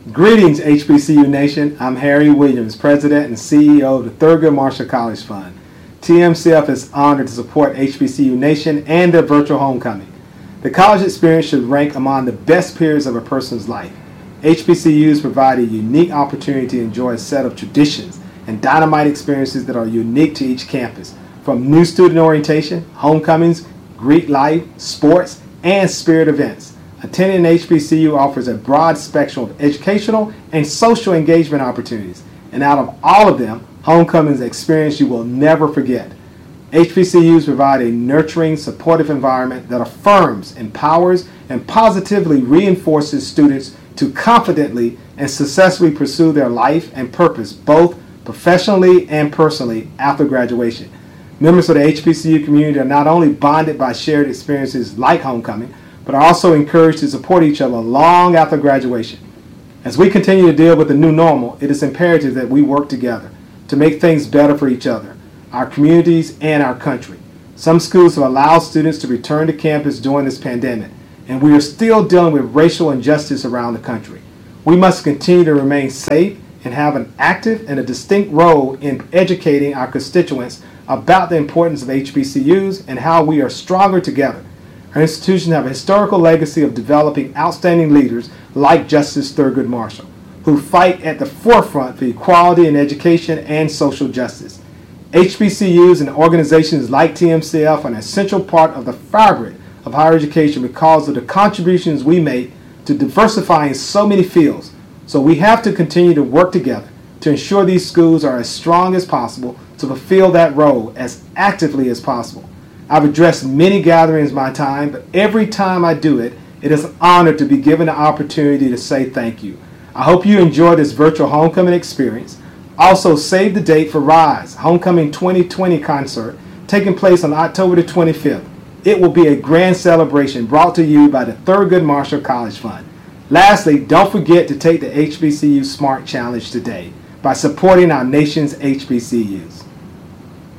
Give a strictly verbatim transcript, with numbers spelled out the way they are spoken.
Greetings, H B C U Nation. I'm Harry Williams, President and C E O of the Thurgood Marshall College Fund. T M C F is honored to support H B C U Nation and their virtual homecoming. The college experience should rank among the best periods of a person's life. H B C Us provide a unique opportunity to enjoy a set of traditions and dynamite experiences that are unique to each campus, from new student orientation, homecomings, Greek life, sports, and spirit events. Attending an H B C U offers a broad spectrum of educational and social engagement opportunities, and out of all of them, homecoming is an experience you will never forget. H B C Us provide a nurturing, supportive environment that affirms, empowers, and positively reinforces students to confidently and successfully pursue their life and purpose, both professionally and personally, after graduation. Members of the H B C U community are not only bonded by shared experiences like homecoming, but are also encouraged to support each other long after graduation. As we continue to deal with the new normal, it is imperative that we work together to make things better for each other, our communities, and our country. Some schools have allowed students to return to campus during this pandemic, and we are still dealing with racial injustice around the country. We must continue to remain safe and have an active and a distinct role in educating our constituents about the importance of H B C Us and how we are stronger together. Our institutions have a historical legacy of developing outstanding leaders like Justice Thurgood Marshall, who fight at the forefront for equality in education and social justice. H B C Us and organizations like T M C F are an essential part of the fabric of higher education because of the contributions we make to diversifying so many fields. So we have to continue to work together to ensure these schools are as strong as possible to fulfill that role as actively as possible. I've addressed many gatherings in my time, but every time I do it, it is an honor to be given the opportunity to say thank you. I hope you enjoy this virtual homecoming experience. Also, save the date for Rise, Homecoming twenty twenty concert, taking place on October the twenty-fifth. It will be a grand celebration brought to you by the Thurgood Marshall College Fund. Lastly, don't forget to take the H B C U Smart Challenge today by supporting our nation's H B C Us.